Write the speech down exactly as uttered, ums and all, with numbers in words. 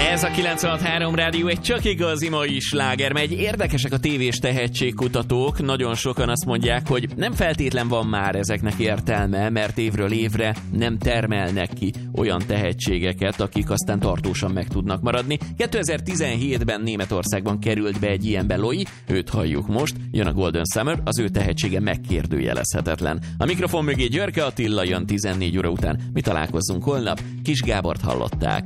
Ez a kilencvenhat három Rádió egy csak igazi mai sláger megy. Érdekesek a tévés tehetségkutatók. Nagyon sokan azt mondják, hogy nem feltétlen van már ezeknek értelme, mert évről évre nem termelnek ki olyan tehetségeket, akik aztán tartósan meg tudnak maradni. kétezer-tizenhétben Németországban került be egy ilyen Beloi, őt halljuk most, jön a Golden Summer, az ő tehetsége megkérdőjelezhetetlen. A mikrofon mögé Györke Attila jön tizennégy óra után. Mi találkozzunk holnap, Kis Gábort hallották.